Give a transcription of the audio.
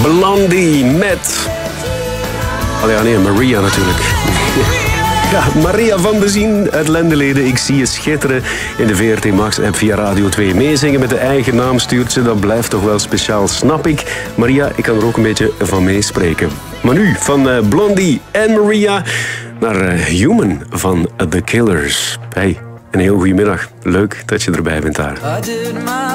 Blondie met... Maria natuurlijk. Ja, Maria van de Zien uit Lendeleden. Ik zie je schitteren in de VRT Max-app via Radio 2. Meezingen met de eigen naam stuurt ze, dat blijft toch wel speciaal, snap ik. Maria, ik kan er ook een beetje van meespreken. Maar nu, van Blondie en Maria naar Human van The Killers. Hey, een heel goedemiddag. Leuk dat je erbij bent daar.